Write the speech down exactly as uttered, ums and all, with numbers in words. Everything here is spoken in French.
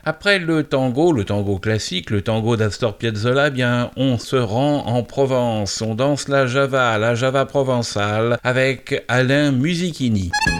Après le tango, le tango classique, le tango d'Astor Piazzolla, eh bien, on se rend en Provence. On danse la java, la java provençale, avec Alain Musichini.